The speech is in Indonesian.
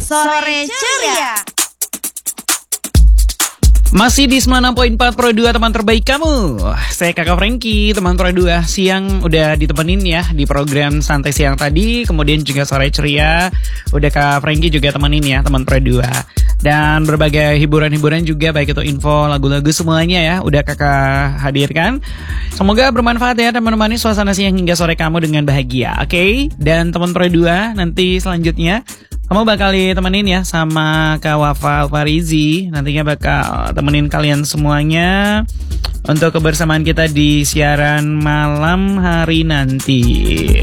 Sore Ceria. Masih di 96.4 Pro 2, teman terbaik kamu. Saya Kakak Franky, teman Pro 2. Siang udah ditemenin ya di program Santai Siang tadi. Kemudian juga Sore Ceria udah Kak Franky juga temenin ya, teman Pro 2. Dan berbagai hiburan-hiburan juga, baik itu info, lagu-lagu semuanya ya, udah Kakak hadirkan. Semoga bermanfaat ya, dan menemani suasana siang hingga sore kamu dengan bahagia. Oke? Dan teman Pro 2, nanti selanjutnya kamu bakal ditemenin ya sama Kak Wafa Farizi. Nantinya bakal temenin kalian semuanya untuk kebersamaan kita di siaran malam hari nanti.